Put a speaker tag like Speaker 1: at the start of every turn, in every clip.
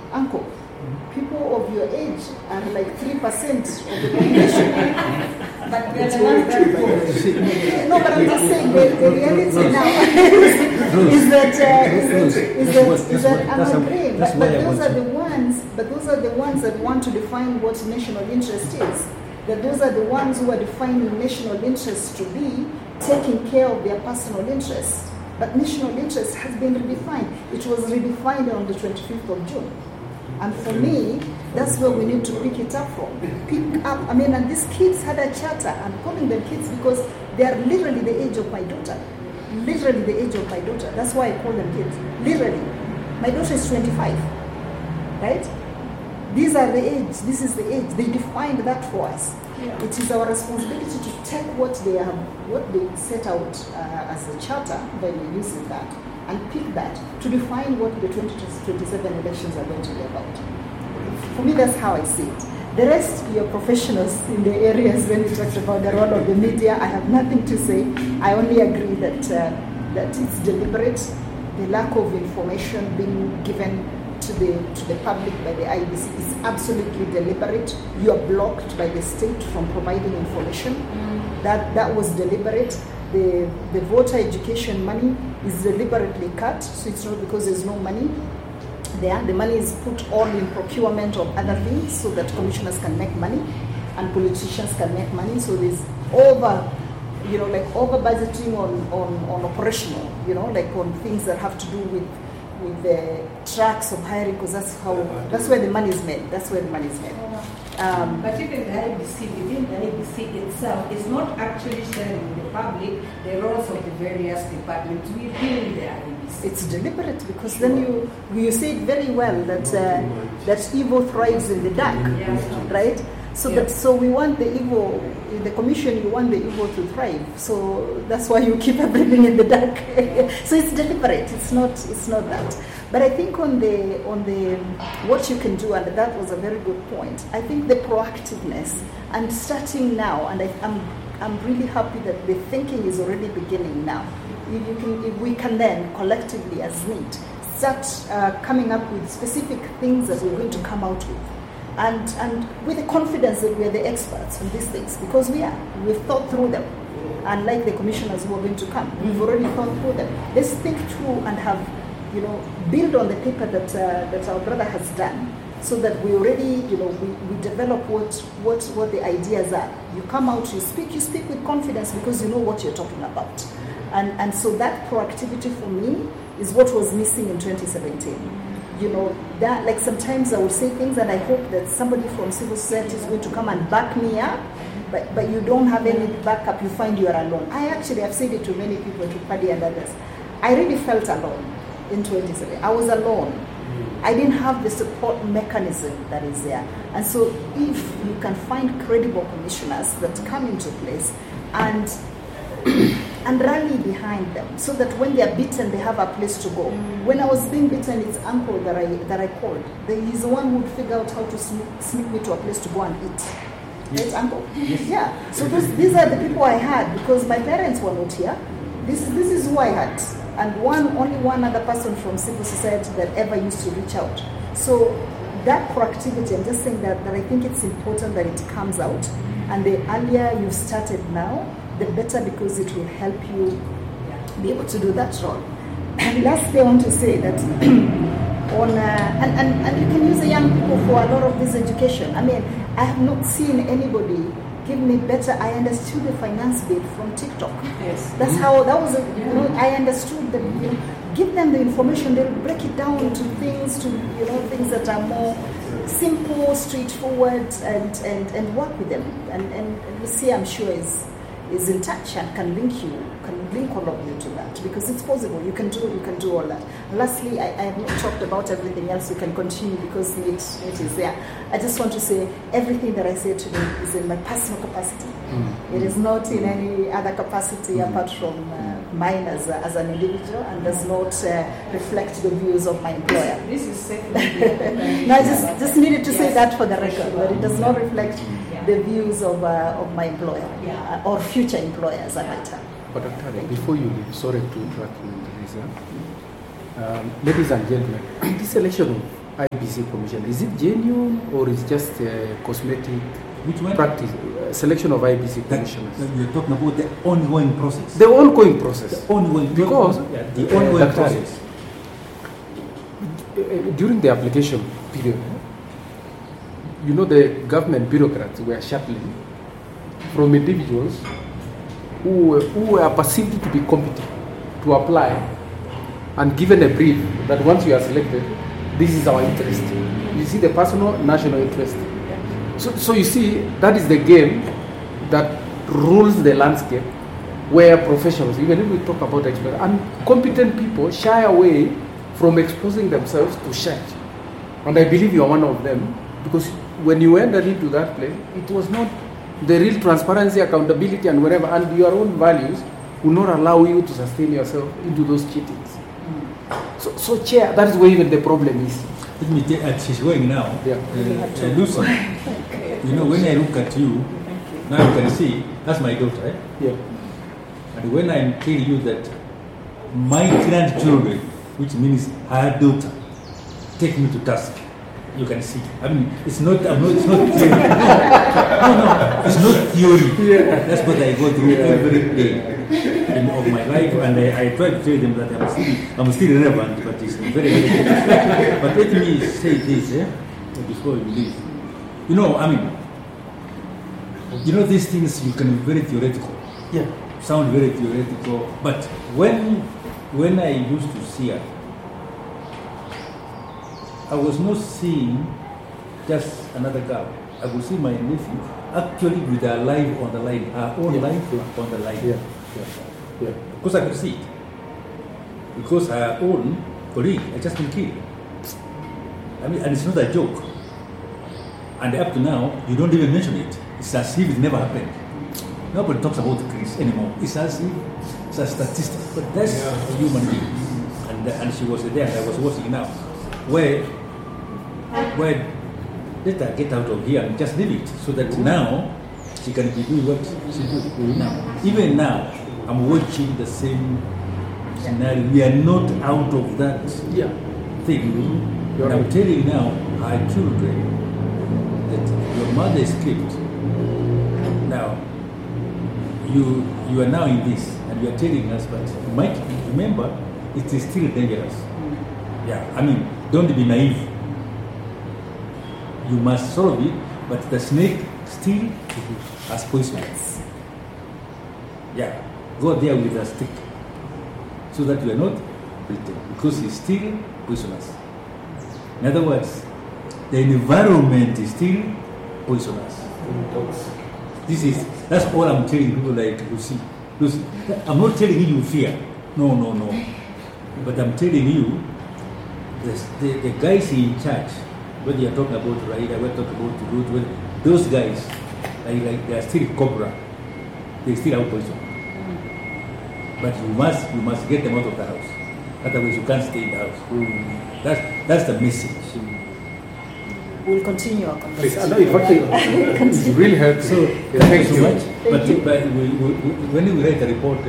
Speaker 1: uncle, people of your age are like 3% of the population.
Speaker 2: But they're the ones that vote.
Speaker 1: No, but I'm just saying the reality now is that I'm agreeing. But those are the ones that want to define what national interest is. That those are the ones who are defining national interest to be taking care of their personal interests. But national interest has been redefined. It was redefined on the 25th of June. And for me, that's where we need to pick it up from. And these kids had a charter. I'm calling them kids because they are literally the age of my daughter. Literally the age of my daughter. That's why I call them kids. Literally. My daughter is 25. Right? These are the age. This is the age. They defined that for us. Yeah. It is our responsibility to take what they set out as a charter, then we use that, and pick that to define what the 2027 elections are going to be about. For me, that's how I see it. The rest, you're professionals in the areas when you talked about the role of the media. I have nothing to say. I only agree that it's deliberate. The lack of information being given to the public by the IEBC is absolutely deliberate. You are blocked by the state from providing information. That was deliberate. The voter education money is deliberately cut, so it's not because there's no money there. The money is put all in procurement of other things so that commissioners can make money and politicians can make money. So there's over budgeting on operational, on things that have to do with the tracks of hiring, because that's where the money is made. But
Speaker 2: even the IEBC, within the IEBC itself, is not actually sharing with the public the roles of the various departments within the IEBC.
Speaker 1: It's deliberate because then you say it very well that evil thrives in the dark, right? So we want the evil in the commission. You want the evil to thrive. So that's why you keep everything in the dark. So it's deliberate. It's not that. But I think on the what you can do, and that was a very good point. I think the proactiveness and starting now, and I'm really happy that the thinking is already beginning now. If we can then collectively as NEET start coming up with specific things that we're going to come out with. And with the confidence that we are the experts on these things, because we've thought through them. And like the commissioners who are going to come, we've already thought through them. Let's think through and have, build on the paper that our brother has done, so that we already, we develop what the ideas are. You come out, you speak with confidence because you know what you're talking about. And so that proactivity for me is what was missing in 2017. That like sometimes I will say things and I hope that somebody from civil society is going to come and back me up, but you don't have any backup, you find you are alone. I actually have said it to many people, to Paddy and others. I really felt alone in 2017. I was alone. I didn't have the support mechanism that is there. And so if you can find credible commissioners that come into place and rally behind them, so that when they are beaten, they have a place to go. When I was being beaten, it's uncle that I called. He's the one who would figure out how to sneak me to a place to go and eat. Yes. Right, uncle? Yes. Yeah. So these are the people I had, because my parents were not here. This is who I had. And only one other person from civil society that ever used to reach out. So that proactivity, I'm just saying that I think it's important that it comes out. And the earlier you started now, the better, because it will help you be able to do that role. And lastly, I want to say that and you can use the young people for a lot of this education. I mean, I have not seen anybody give me better. I understood the finance bit from TikTok.
Speaker 2: Yes.
Speaker 1: That's how that was. I understood that. Give them the information. They'll break it down to things that are more simple, straightforward, and work with them. And Lucia, I'm sure, is in touch and can link all of you to that, because it's possible. You can do all that. Lastly, I have not talked about everything else. You can continue because it is there. I just want to say everything that I say today is in my personal capacity. It is not in any other capacity apart from mine as an individual, and does not reflect the views of my employer.
Speaker 2: This is secondary.
Speaker 1: No, I just needed to say that for the record, but it does not reflect the views of my employer or future employers at my time.
Speaker 3: But Dr. Before you leave, sorry to interrupt you, Teresa. Ladies and gentlemen, this election of IEBC IBC commission, is it genuine or is it just cosmetic
Speaker 4: Which one?
Speaker 3: practice? Selection of IBC commissioners.
Speaker 4: You're talking about the ongoing process.
Speaker 3: The ongoing process.
Speaker 4: The ongoing
Speaker 3: Because
Speaker 4: the ongoing
Speaker 3: Dr.
Speaker 4: process.
Speaker 3: During the application period, you know, the government bureaucrats were shuttling from individuals who were perceived to be competent to apply and given a brief that once you are selected, this is our interest. You see the personal national interest. So you see, that is the game that rules the landscape where professionals, even if we talk about experts, and competent people shy away from exposing themselves to search. And I believe you are one of them, because when you entered into that place, it was not the real transparency, accountability, and whatever, and your own values will not allow you to sustain yourself into those cheatings. So Chair, that is where even the problem is.
Speaker 4: Let me tell you, she's going now.
Speaker 3: Yeah.
Speaker 4: Lucy, you know, when I look at you, now you can see, that's my daughter, eh?
Speaker 3: Yeah.
Speaker 4: And when I'm telling you that my grandchildren, which means her daughter, take me to task, you can see. I mean, it's not theory. No, it's not theory.
Speaker 3: Yeah.
Speaker 4: That's what I go through every day of my life, and I try to tell them that I'm still relevant, but it's very, very difficult. But let me say this, before you leave. You know, I mean, you know, these things you can be very theoretical.
Speaker 3: Yeah.
Speaker 4: Sound very theoretical, but when I used to see her, I was not seeing just another girl. I would see my nephew actually with her life on the line, her own life on the line.
Speaker 3: Yeah. Yeah.
Speaker 4: Because I could see it. Because her own colleague had just been killed. I mean, and it's not a joke. And up to now, you don't even mention it. It's as if it never happened. Nobody talks about Chris anymore. It's as if it's a statistic. But that's a human being. And she was there, and I was watching now. Where let her get out of here and just leave it, so that now she can be doing what she does. Now, even now, I'm watching the same scenario. We are not out of that thing. And I'm telling now our children that your mother escaped. Now, you are now in this, and you are telling us, but Mike, remember, it is still dangerous. Yeah, I mean, don't be naive. You must solve it, but the snake still has poison. Yeah, go there with a stick, so that you are not bitten, because it's still poisonous. In other words, the environment is still poisonous. That's all I'm telling people like Lucy. I'm not telling you fear. No. But I'm telling you, the guys in charge, whether you're talking about Raida, we're talking about Ruth, those guys, they are still cobra. They still have poison. But you must get them out of the house. Otherwise you can't stay in the house. That's the message.
Speaker 1: We'll continue our conversation.
Speaker 3: It's really helpful.
Speaker 4: So
Speaker 3: thank you so much.
Speaker 4: But when we write the report,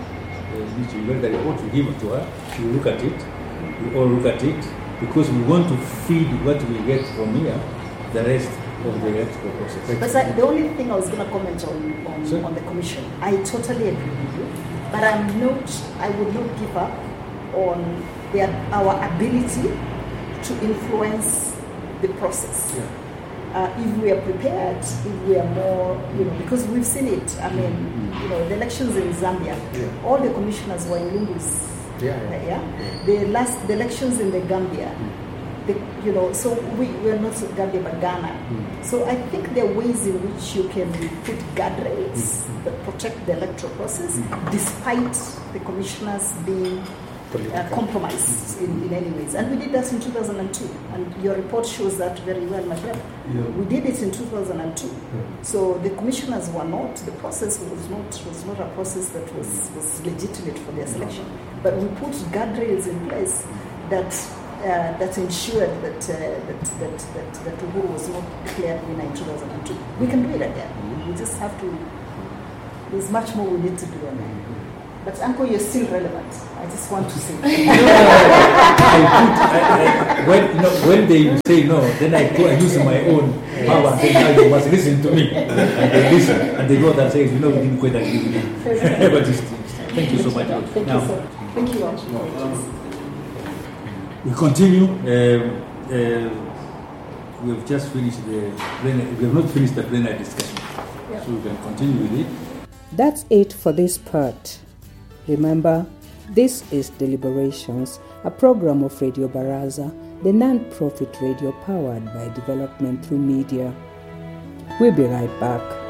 Speaker 4: we give it to her. She will look at it. We all look at it, because we want to feed what we get from here, the rest of the electoral process.
Speaker 1: But the only thing I was going to comment on the commission, I totally agree with you, but I would not give up on our ability to influence the process. If we are prepared, if we are more, because we've seen it. I mean, the elections in Zambia, all the commissioners were in Lungus. The elections in the Gambia, so we're not Gambia but Ghana. So I think there are ways in which you can put guardrails that protect the electoral process, despite the commissioners being compromised in any ways. And we did that in 2002, and your report shows that very well, my friend. We did it in 2002. So the commissioners were not, the process was not a process that was legitimate for their selection. But we put guardrails in place that ensured that Uhuru was not declared winner in 2002. We can do it again. We just have to. There's much more we need to do on that. But Uncle, you're still relevant. I just want to say.
Speaker 4: When they say no, then I go and use my own power and say, now you must listen to me. And they listen. And they go and say, we didn't quite agree with you. But thank you so much.
Speaker 1: Thank you, sir. Thank you all.
Speaker 4: We continue. We have just finished we have not finished the plenary discussion. Yeah. So we can continue with it.
Speaker 2: That's it for this part. Remember, this is Deliberations, a program of Radio Baraza, the non-profit radio powered by development through media. We'll be right back.